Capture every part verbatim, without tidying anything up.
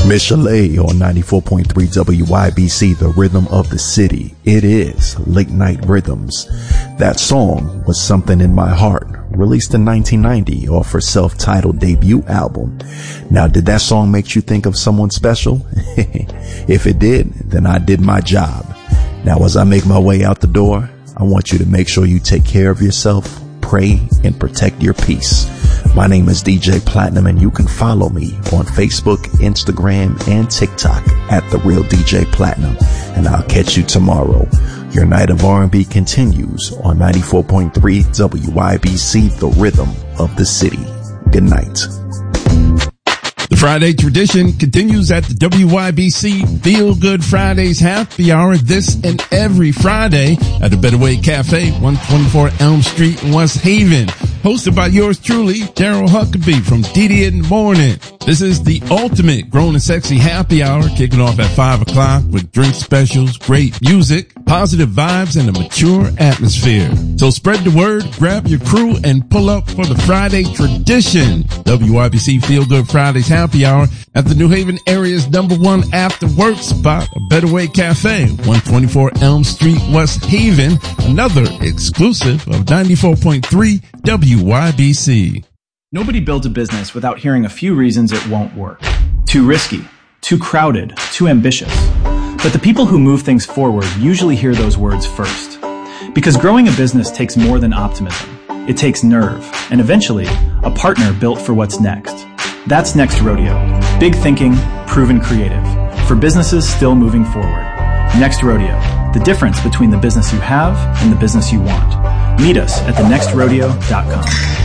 Michelet on ninety-four point three W Y B C, the rhythm of the city. It is Late Night Rhythms. That song was Something in My Heart, released in nineteen ninety off her self-titled debut album. Now, did that song make you think of someone special? If it did, then I did my job. Now, as I make my way out the door, I want you to make sure you take care of yourself, pray, and protect your peace. My name is D J Platinum, and you can follow me on Facebook, Instagram, and TikTok at The Real D J Platinum. And I'll catch you tomorrow. Your night of R and B continues on ninety-four point three W Y B C, the rhythm of the city. Good night. The Friday tradition continues at the W Y B C Feel Good Fridays Happy Hour this and every Friday at the Better Way Cafe, one twenty-four Elm Street in West Haven. Hosted by yours truly, Daryl Huckabee from D D in the Morning. This is the ultimate grown and sexy happy hour, kicking off at five o'clock with drink specials, great music, positive vibes, and a mature atmosphere. So spread the word, grab your crew, and pull up for the Friday tradition. W Y B C Feel Good Fridays Happy Hour at the New Haven area's number one after work spot, a Better Way Cafe, one twenty-four Elm Street, West Haven. Another exclusive of ninety-four point three W Y B C. Nobody builds a business without hearing a few reasons it won't work. Too risky, too crowded, too ambitious. But the people who move things forward usually hear those words first. Because growing a business takes more than optimism. It takes nerve, and eventually, a partner built for what's next. That's Next Rodeo. Big thinking, proven creative. For businesses still moving forward. Next Rodeo. The difference between the business you have and the business you want. Meet us at the next rodeo dot com.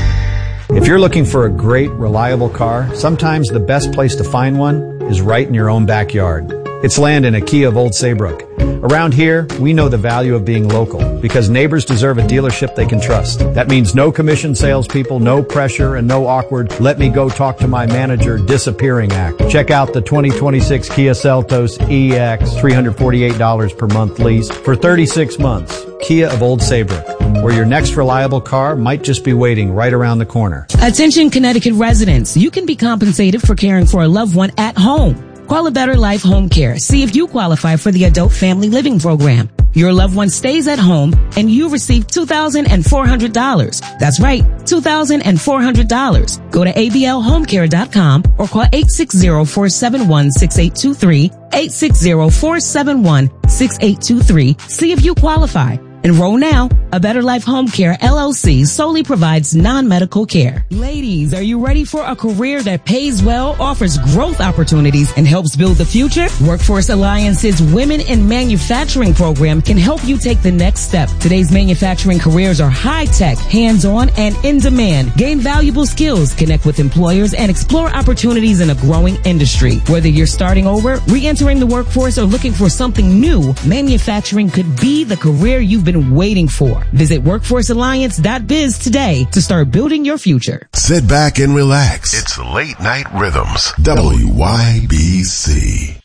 If you're looking for a great, reliable car, sometimes the best place to find one is right in your own backyard. It's land in a Kia of Old Saybrook. Around here, we know the value of being local because neighbors deserve a dealership they can trust. That means no commission salespeople, no pressure, and no awkward let me go talk to my manager disappearing act. Check out the twenty twenty-six Kia Seltos E X, three hundred forty-eight dollars per month lease for thirty-six months. Kia of Old Saybrook, where your next reliable car might just be waiting right around the corner. Attention Connecticut residents, you can be compensated for caring for a loved one at home. Call a Better Life Home Care. See if you qualify for the Adult Family Living Program. Your loved one stays at home and you receive two thousand four hundred dollars. That's right, two thousand four hundred dollars. Go to A B L home care dot com or call eight six zero, four seven one, six eight two three, eight six zero, four seven one, six eight two three. See if you qualify. Enroll now. A Better Life Home Care L L C solely provides non-medical care. Ladies, are you ready for a career that pays well, offers growth opportunities, and helps build the future? Workforce Alliance's Women in Manufacturing program can help you take the next step. Today's manufacturing careers are high-tech, hands-on, and in demand. Gain valuable skills, connect with employers, and explore opportunities in a growing industry. Whether you're starting over, re-entering the workforce, or looking for something new, manufacturing could be the career you've been waiting for. Visit workforce alliance dot biz today to start building your future. Sit back and relax. It's Late Night Rhythms, W Y B C.